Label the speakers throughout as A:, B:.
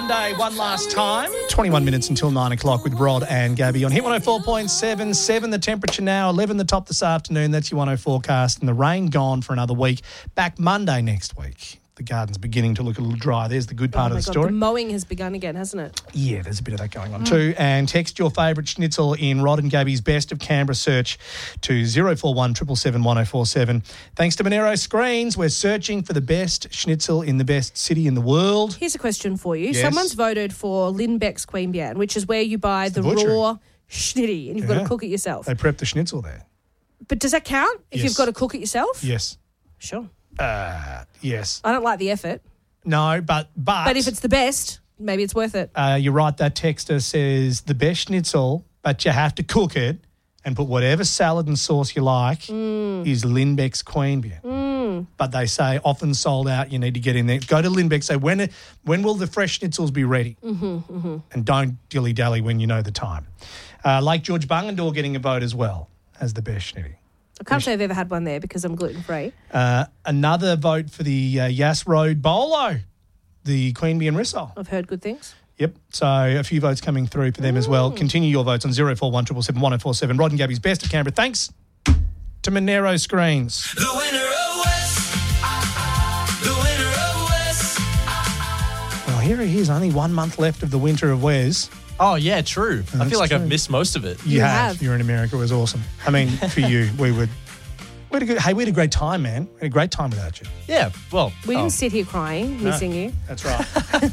A: Monday one last time. 21 minutes until 9 o'clock with Rod and Gabby on Hit 104.7. 7 the temperature now, 11 the top this afternoon. That's your 104 forecast. And the rain gone for another week. Back Monday next week. The garden's beginning to look a little dry. There's the good part of the story.
B: The mowing has begun again, hasn't it?
A: Yeah, there's a bit of that going on too. And text your favourite schnitzel in Rod and Gabby's Best of Canberra search to 041 777 1047. Thanks to Monero Screens, we're searching for the best schnitzel in the best city in the world.
B: Here's a question for you.
A: Yes.
B: Someone's voted for Lindbeck's Queen Bian, which is where you buy the raw schnitty and you've got to cook it yourself.
A: They prep the schnitzel there.
B: But does that count if
A: Yes.
B: you've got to cook it yourself?
A: Yes.
B: Sure.
A: Yes.
B: I don't like the effort.
A: No, but
B: if it's the best, maybe it's worth it.
A: You're right, that texter says the best schnitzel, but you have to cook it and put whatever salad and sauce you like is Lindbeck's Queen Bian. But they say often sold out, you need to get in there. Go to Lindbeck, say when will the fresh schnitzels be ready? And don't dilly-dally when you know the time. Lake George Bungendore getting a vote as well as the best schnitty.
B: I can't say I've ever had one there because I'm gluten-free.
A: Another vote for the Yass Road Bolo, the Queen Bian Rissole.
B: I've heard good things.
A: Yep, so a few votes coming through for them as well. Continue your votes on 041 777 1047. Rod and Gabby's Best of Canberra. Thanks to Monero Screens.
C: The winner of West. The winner of West.
A: Well, here he is, only 1 month left of the winter of Wes.
D: Oh, yeah, true. I feel like
A: true.
D: I've missed most of it.
A: You
B: have.
A: You're in America. It was awesome. I mean, for you, we had a great time, man. We had a great time without you.
D: Yeah, well.
B: We didn't sit here crying, missing you.
A: That's right.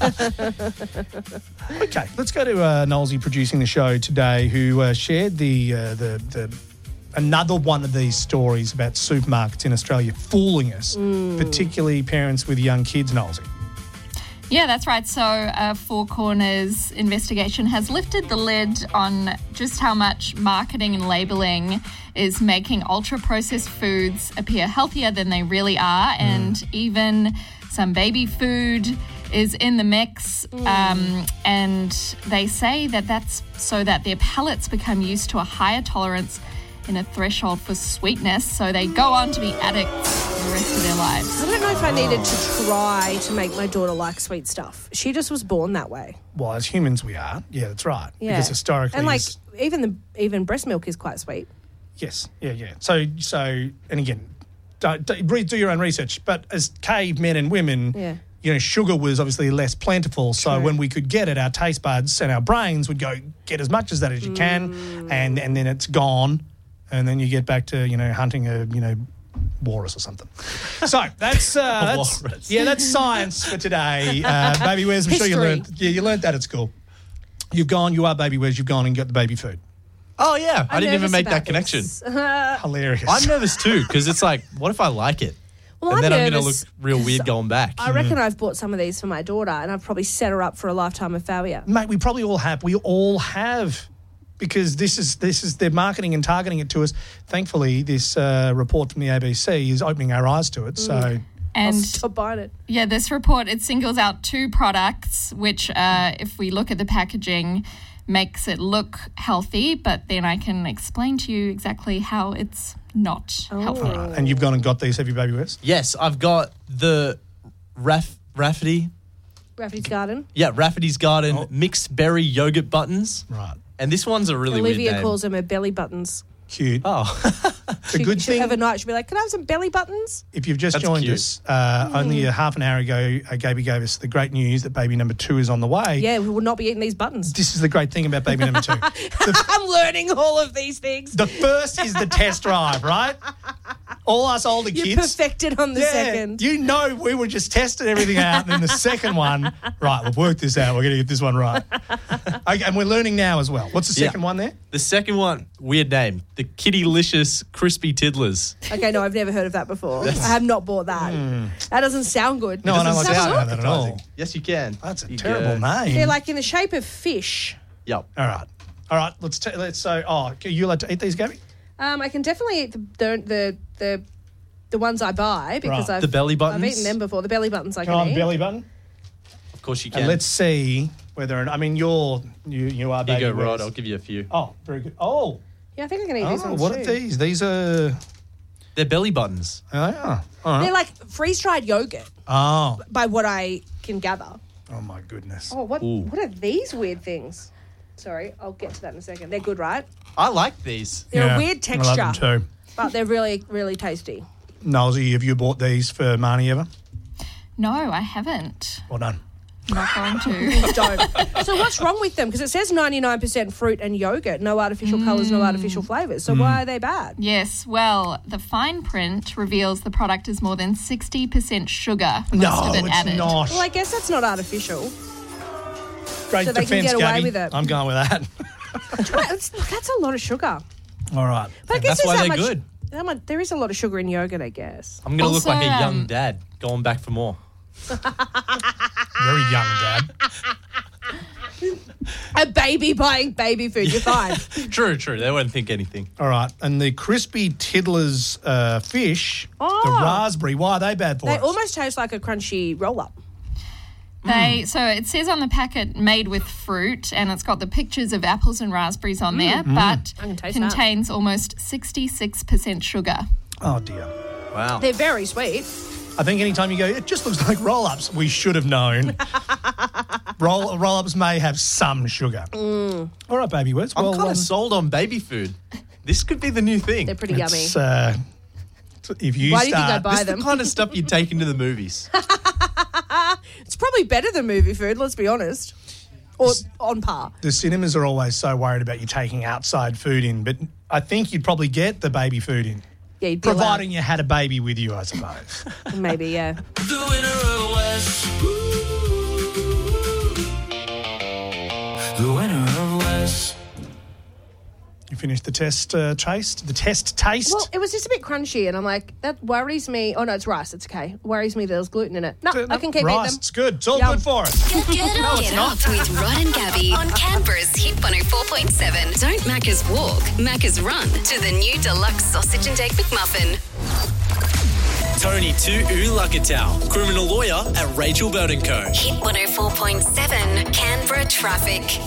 A: Okay, let's go to Nolsey producing the show today, who shared the another one of these stories about supermarkets in Australia fooling us, particularly parents with young kids, Nolsey.
E: Yeah, that's right. So Four Corners investigation has lifted the lid on just how much marketing and labelling is making ultra-processed foods appear healthier than they really are. And even some baby food is in the mix. And they say that that's so that their palates become used to a higher tolerance in a threshold for sweetness, so they go on to be addicts for the rest of their lives.
B: I don't know if I needed to try to make my daughter like sweet stuff. She just was born that way.
A: Well, as humans we are. Yeah, that's right.
B: Yeah.
A: Because historically...
B: And like even breast milk is quite sweet.
A: Yes, yeah. So, and again, do your own research. But as cavemen and women, you know, sugar was obviously less plentiful. So when we could get it, our taste buds and our brains would go get as much as that as you can, and then it's gone, and then you get back to hunting a walrus or something. So that's science for today. Baby Wes, I'm sure you learned that at school. You are Baby Wes. You've gone and got the baby food.
D: Oh, yeah. I didn't even make that connection.
A: Hilarious.
D: I'm nervous too, because it's like, what if I like it?
B: Well,
D: and then I'm going to look
B: nervous.
D: real weird going back.
B: I reckon I've bought some of these for my daughter, and I've probably set her up for a lifetime of failure.
A: Mate, we probably all have. We all have. Because this is they're marketing and targeting it to us. Thankfully, this report from the ABC is opening our eyes to it. So,
E: And
B: I'll stop buying it.
E: yeah, this report, it singles out two products, which if we look at the packaging, makes it look healthy, but then I can explain to you exactly how it's not healthy.
A: all right. And you've gone and got these, have you, Baby Wes?
D: Yes, I've got the Rafferty's
B: Garden.
D: Yeah, Rafferty's Garden mixed berry yogurt buttons.
A: Right.
D: And this one's a really weird
B: Olivia
D: name.
B: calls them her belly buttons.
A: Cute.
D: Oh.
A: The good
B: She'll
A: thing,
B: have a night, she'll be like, can I have some belly buttons?
A: if you've just
D: That's
A: joined
D: cute.
A: us, only a half an hour ago, Gaby gave us the great news that baby number 2 is on the way.
B: Yeah, we will not be eating these buttons.
A: This is the great thing about baby number 2.
B: I'm learning all of these things.
A: The first is the test drive, right? All us older
B: You
A: kids.
B: perfected on the second.
A: You know we were just testing everything out, and then the second one, right, we've worked this out. We're going to get this one right. Okay, and we're learning now as well. What's the second one there?
D: The second one, weird name. The Kittylicious Crispy Tiddlers.
B: Okay, no, I've never heard of that before. I have not bought that. That doesn't sound good.
A: No, I don't like
B: Doesn't
A: to
B: sound
A: say that at all.
D: Yes, you can.
A: That's a
D: You
A: terrible
D: can.
A: name.
B: They're like in the shape of fish.
D: Yep.
A: All right. Let's are you allowed to eat these, Gabby?
B: I can definitely eat the ones I buy because
A: Right.
B: I've
D: The belly buttons?
B: I've eaten them before. The belly buttons I
A: Can
B: can
A: I have
B: eat.
A: the belly button?
D: Of course you can.
A: And let's see whether you are
D: Here
A: baby
D: you go, Rod.
A: Wes.
D: I'll give you a few.
A: Oh, very good. Oh,
B: Yeah, I think I can eat these ones
A: what
B: too.
A: are these? These are
D: They're belly buttons.
A: all right.
B: They're like freeze-dried yogurt,
A: Oh,
B: by what I can gather.
A: Oh, my goodness.
B: Oh, what are these weird things? Sorry, I'll get to that in a second. They're good, right?
D: I like these.
B: They're a weird texture.
A: I love them too.
B: But they're really, really tasty.
A: Nosy, have you bought these for Marnie ever?
E: No, I haven't.
A: Well done.
E: Not going to.
B: Don't. So what's wrong with them? Because it says 99% fruit and yogurt, no artificial colours, no artificial flavours. So why are they bad?
E: Yes, well, the fine print reveals the product is more than 60% sugar.
A: No,
E: most of it
A: it's
E: added.
A: not.
B: Well, I guess that's not artificial.
A: Great
B: so they
A: defence,
B: can get away
A: Gabby.
B: with it.
A: I'm going with that.
B: That's a lot of sugar.
A: All right.
B: But I guess
D: That's why
B: there's
D: they're
B: that
D: good.
B: How much, there is a lot of sugar in yogurt, I guess.
D: I'm going to look
E: Also,
D: like a young dad going back for more.
A: Very young, Dad.
B: A baby buying baby food, you're fine.
D: True. They won't think anything.
A: All right. And the crispy Tiddler's fish, the
B: Oh.
A: raspberry, why are they bad for
B: They
A: us?
B: almost taste like a crunchy roll-up.
E: So it says on the packet made with fruit, and it's got the pictures of apples and raspberries on there, but
B: I can taste
E: contains almost 66% sugar.
A: Oh, dear.
D: Wow.
B: They're very sweet.
A: I think anytime you go, it just looks like roll-ups, we should have known. Roll-ups may have some sugar. All right, baby words.
D: I'm kind of sold on baby food. This could be the new thing.
B: They're pretty yummy.
A: If you
B: Why do you think I
A: start,
B: buy
D: This is
B: them?
D: the kind of stuff you'd take into the movies.
B: It's probably better than movie food, let's be honest. Or on par.
A: the cinemas are always so worried about you taking outside food in, but I think you'd probably get the baby food in,
B: Yeah, you'd be
A: providing you had a baby with you, I suppose.
B: allowed. Maybe, yeah.
C: The winner of West. The winner of West.
A: You finished the test taste? The test taste?
B: Well, it was just a bit crunchy, and I'm like, that worries me. Oh, no, it's rice. It's okay. It worries me there's gluten in it. No, I can keep
A: rice,
B: eating them.
A: it's good. It's all
B: Yum.
A: good for us.
F: Get up with Rod and Gabby on Canberra's Hit 104.7. Don't Macca's walk, Macca's run to the new deluxe sausage and egg McMuffin.
G: Tony Tu Ulagatal, criminal lawyer at Rachel Burton Co.
F: Hit 104.7 Canberra traffic.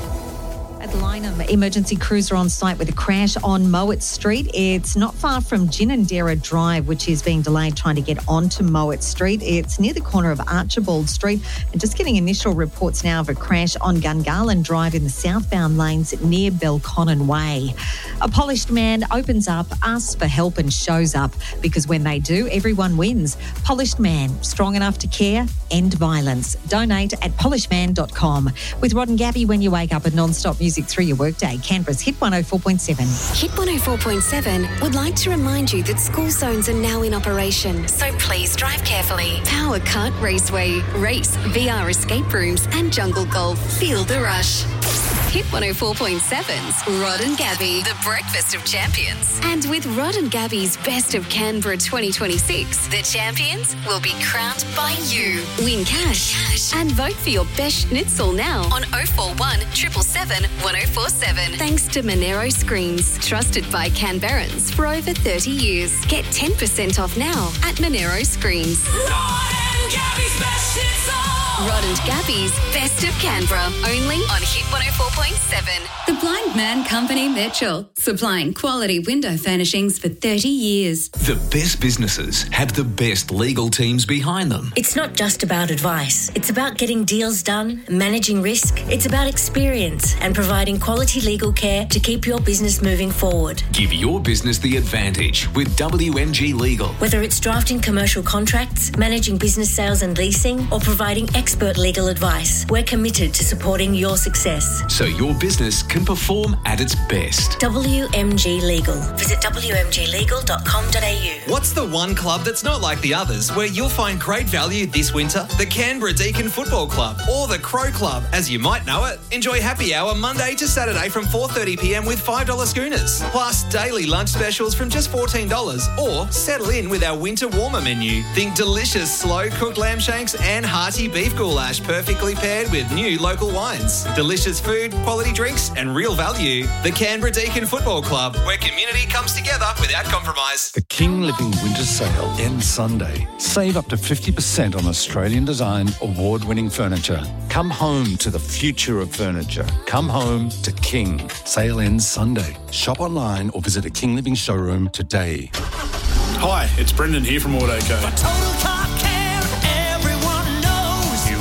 H: At Lynham, emergency crews are on site with a crash on Mowat Street. It's not far from Ginninderra Drive, which is being delayed trying to get onto Mowat Street. It's near the corner of Archibald Street. And just getting initial reports now of a crash on Gungahlin Drive in the southbound lanes near Belconnen Way. A polished man opens up, asks for help and shows up, because when they do, everyone wins. Polished Man, strong enough to care, end violence. Donate at polishedman.com. With Rod and Gabby when you wake up, a non-stop music through your workday. Canberra's Hit 104.7.
F: Hit 104.7 would like to remind you that school zones are now in operation, so please drive carefully. Power Kart Raceway, race, VR escape rooms and jungle golf. Feel the rush. Hit 104.7's Rod and Gabby, the breakfast of champions. And with Rod and Gabby's Best of Canberra 2026, the champions will be crowned by you. Win cash and vote for your best schnitzel now on 041 777 1047. Thanks to Monero Screens, trusted by Canberrans for over 30 years. Get 10% off now at Monero Screens.
C: Rod and Gabby's best hits all.
F: Rod and Gabby's Best of Canberra, only on Hit 104.7.
I: The Blind Man Company Mitchell, supplying quality window furnishings for 30 years.
J: The best businesses have the best legal teams behind them.
K: It's not just about advice. It's about getting deals done, managing risk. It's about experience and providing quality legal care to keep your business moving forward.
J: Give your business the advantage with WMG Legal.
K: Whether it's drafting commercial contracts, managing business sales and leasing, or providing expert legal advice, we're committed to supporting your success.
J: So your business can perform at its best.
K: WMG Legal. Visit wmglegal.com.au.
L: What's the one club that's not like the others where you'll find great value this winter? The Canberra Deakin Football Club, or the Crow Club, as you might know it. Enjoy happy hour Monday to Saturday from 4:30pm with $5 schooners. Plus daily lunch specials from just $14, or settle in with our winter warmer menu. Think delicious slow-cooked lamb shanks and hearty beef goulash, perfectly paired with new local wines. Delicious food, quality drinks and real value. The Canberra Deakin Football Club, where community comes together without compromise.
M: The King Living Winter Sale ends Sunday. Save up to 50% on Australian-designed, award-winning furniture. Come home to the future of furniture. Come home to King. Sale ends Sunday. Shop online or visit a King Living showroom today.
N: Hi, it's Brendan here from Autoco.
C: For total car care, everyone knows you ought to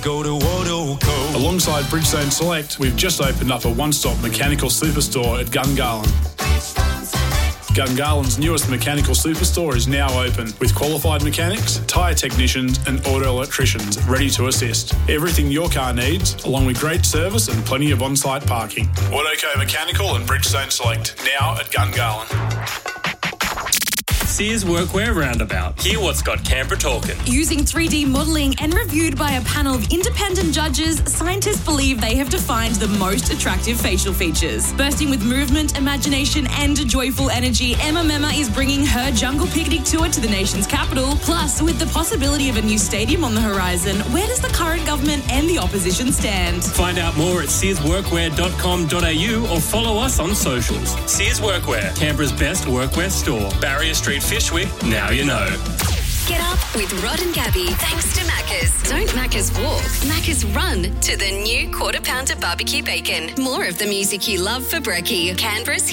C: go to Autoco.
N: Alongside Bridgestone Select, we've just opened up a one-stop mechanical superstore at Gungahlin. Gungahlин's newest mechanical superstore is now open with qualified mechanics, tyre technicians and auto electricians ready to assist. Everything your car needs, along with great service and plenty of on-site parking. Autoco Mechanical and Bridgestone Select, now at Gungahlin.
O: Sears Workwear Roundabout. Hear what's got Canberra talking.
P: Using 3D modelling and reviewed by a panel of independent judges, scientists believe they have defined the most attractive facial features. Bursting with movement, imagination and joyful energy, Emma Mema is bringing her Jungle Picnic tour to the nation's capital. Plus, with the possibility of a new stadium on the horizon, where does the current government and the opposition stand?
O: Find out more at searsworkwear.com.au or follow us on socials. Sears Workwear, Canberra's best workwear store. Barrier Street, Fyshwick, now you know.
F: Get up with Rod and Gabby thanks to Macca's. Don't Macca's walk, Macca's run to the new Quarter Pounder barbecue bacon. More of the music you love for brekkie. Canberra's